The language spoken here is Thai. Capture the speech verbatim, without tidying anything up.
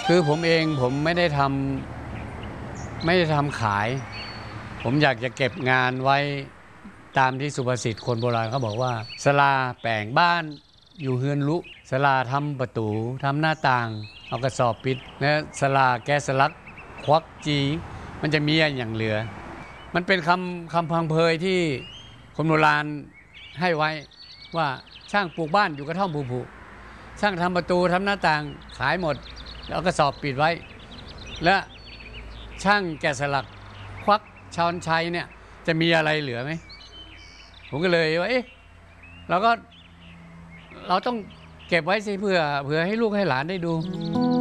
คือผมเองผมไม่ได้ทำไม่ได้ทำขายผมอยากจะเก็บงานไว้ตามที่สุภาษิตคนโบราณเขาบอกว่าสลาแปลงบ้านอยู่เฮือนลุสลาทำประตูทำหน้าต่างเอากระสอบปิดและสลาแกะสลักควักจีมันจะมีอย่างเหลือมันเป็นคำคำพังเพยที่คนโบราณให้ไว้ว่าช่างปลูกบ้านอยู่กระท่อมผูๆช่างทำประตูทำหน้าต่างขายหมดแล้วก็สอบปิดไว้และช่างแกะสลักควักช้อนชัยเนี่ยจะมีอะไรเหลือไหมผมก็เลยว่าเอ๊ะเราก็เราต้องเก็บไว้สิเพื่อเพื่อให้ลูกให้หลานได้ดู